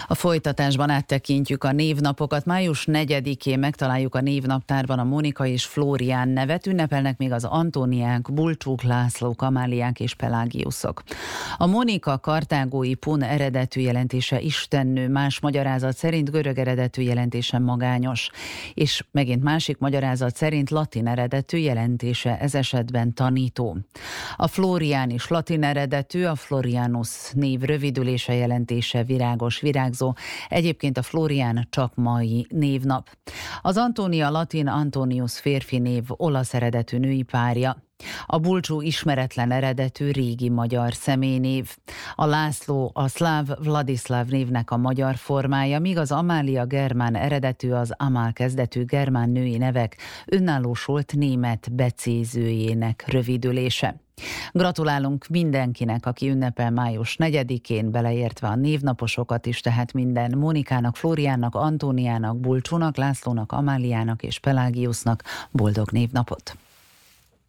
A folytatásban áttekintjük a névnapokat. Május 4-én megtaláljuk a névnaptárban a Monika és Flórián nevet, ünnepelnek még az Antóniák, Bulcsúk, Lászlók, Amáliák és Pelágiuszok. A Monika kartágói pun eredetű jelentése istennő, más magyarázat szerint görög eredetű jelentése magányos, és megint másik magyarázat szerint latin eredetű jelentése, ez esetben tanító. A Flórián is latin eredetű, a Florianus név rövidülése, jelentése virágos, virágzó. Egyébként a Flórián csak mai névnap. Az Antónia latin, Antonius férfi név, olasz eredetű női párja. A Bulcsú ismeretlen eredetű régi magyar személynév. A László a szláv Vladislav névnek a magyar formája, míg az Amália germán eredetű, az Amál kezdetű germán női nevek önállósult német becézőjének rövidülése. Gratulálunk mindenkinek, aki ünnepel május 4-én, beleértve a névnaposokat is, tehát minden Monikának, Flóriánnak, Antóniának, Bulcsúnak, Lászlónak, Amáliának és Pelágiusznak boldog névnapot!